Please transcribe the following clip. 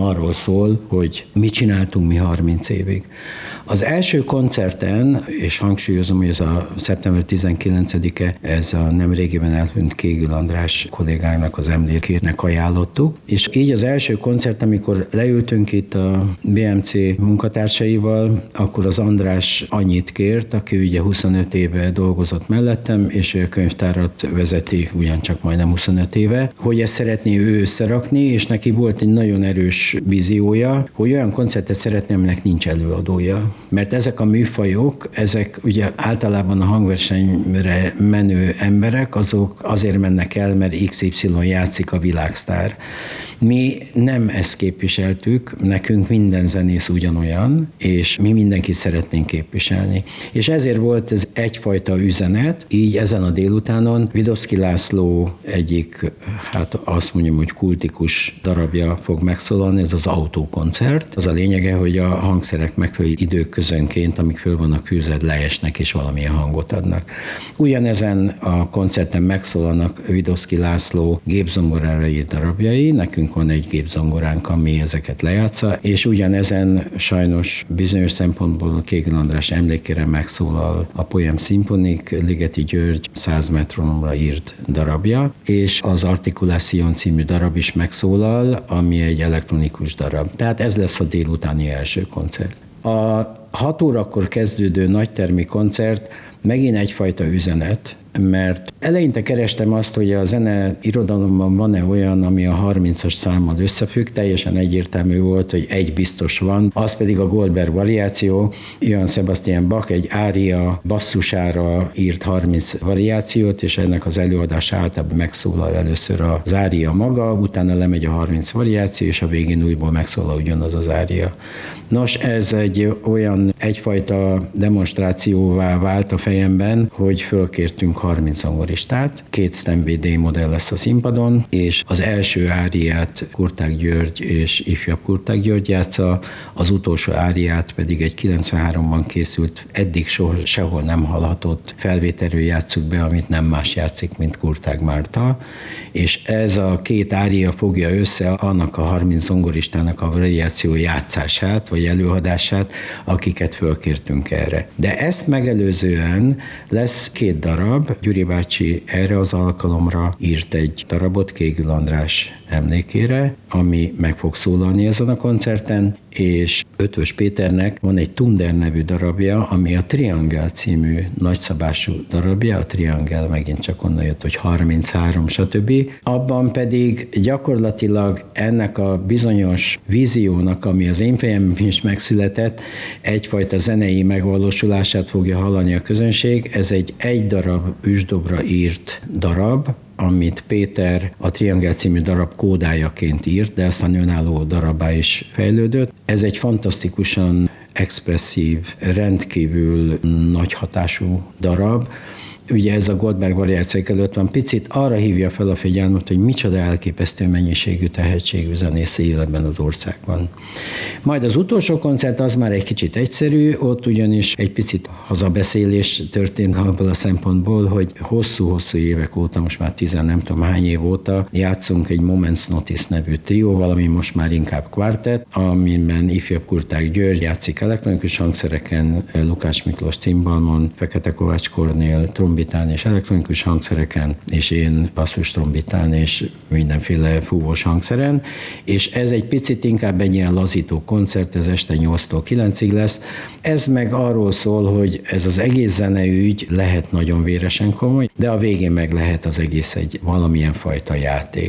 arról szól, hogy mit csináltunk mi 30 évig. Az első koncerten, és hangsúlyozom, hogy ez a szeptember 19-e, ez a nemrégiben elhunyt Kégül András kollégának az emlékének ajánlottuk, és így az első koncert, amikor leültünk itt a BMC munkatársaival, akkor az András annyit kért, aki ugye 25 éve dolgozott mellettem, és ő a könyvtárat vezeti ugyancsak majdnem 25 éve, hogy ezt szeretné ő összerakni, és neki volt egy nagyon erős víziója, hogy olyan koncertet szeretne, aminek nincs előadója. Mert ezek a műfajok, ezek ugye általában a hangversenyre menő emberek, azok azért mennek el, mert XY játszik a világsztár. Mi nem ezt képviseltük, nekünk minden zenész ugyanolyan, és mi mindenkit szeretnénk képviselni. És ezért volt ez egyfajta üzenet, így ezen a délutánon Vidovszky László egyik, hát azt mondjam, hogy kultikus darabja fog megszólalni, ez az autókoncert. Az a lényege, hogy a hangszerek megfelelő időközönként, amik föl vannak fűzve, leesnek és valamilyen hangot adnak. Ugyanezen a koncerten megszólalnak Vidovszky László gépzongorára írt darabjai, nekünk van egy gépzongoránk, ami ezeket lejátsza, és ugyanezen sajnos bizonyos szempontból Kégül András emlékére megszólal a Poem Symphonic, Ligeti György 100 metronomra írt darabja, és az Articulation című darab is megszólal, ami egy elektronikus darab. Tehát ez lesz a délutáni első koncert. A 6 órakor kezdődő nagytermi koncert megint egyfajta üzenet, mert eleinte kerestem azt, hogy a zene irodalomban van-e olyan, ami a 30-as számmal összefügg, teljesen egyértelmű volt, hogy egy biztos van, az pedig a Goldberg variáció. Johann Sebastian Bach egy ária basszusára írt 30 variációt, és ennek az előadása általában megszólal először az ária maga, utána lemegy a 30 variáció, és a végén újból megszólal ugyanaz az ária. Nos, ez egy olyan egyfajta demonstrációvá vált a fejemben, hogy fölkértünk 30 zongoristát, 2 Stanway D modell lesz a színpadon, és az első áriát Kurtág György és ifjabb Kurtág György játsza, az utolsó áriát pedig egy 93-ban készült, eddig sehol nem hallhatott felvételről játsszuk be, amit nem más játszik, mint Kurtág Márta, és ez a 2 ária fogja össze annak a 30 zongoristának a variáció játszását, vagy előadását, akiket fölkértünk erre. De ezt megelőzően lesz 2 darab, Gyuri bácsi erre az alkalomra írt egy darabot Kégül András emlékére, ami meg fog szólalni ezen a koncerten, és Ötvös Péternek van egy Thunder nevű darabja, ami a Triangel című nagyszabású darabja, a Triangel megint csak onnan jött, hogy 33, stb. Abban pedig gyakorlatilag ennek a bizonyos víziónak, ami az én fejemben is megszületett, egyfajta zenei megvalósulását fogja hallani a közönség. Ez egy darab üsdobra írt darab, amit Péter a Triangel című darab kódájaként írt, de aztán önálló darabbá is fejlődött. Ez egy fantasztikusan expresszív, rendkívül nagy hatású darab. Ugye ez a Goldberg variációk előtt van, picit arra hívja fel a figyelmet, hogy micsoda elképesztő mennyiségű tehetségű zenész él ebben az országban. Majd az utolsó koncert az már egy kicsit egyszerű, ott ugyanis egy picit hazabeszélés történt abból a szempontból, hogy hosszú-hosszú évek óta, most már 10 nem tudom hány év óta játszunk egy Moments Notice nevű trióval, ami most már inkább kvartett, amiben ifjabb Kurtág György játszik elektronikus hangszereken, Lukács Miklós cimbalmon, Fekete Kovács Kornél trombitán és elektronikus hangszereken, és én basszus trombitán és mindenféle fúvós hangszeren, és ez egy picit inkább egy ilyen lazító koncert, ez este 8-tól 9-ig lesz. Ez meg arról szól, hogy ez az egész zeneügy lehet nagyon véresen komoly, de a végén meg lehet az egész egy valamilyen fajta játék.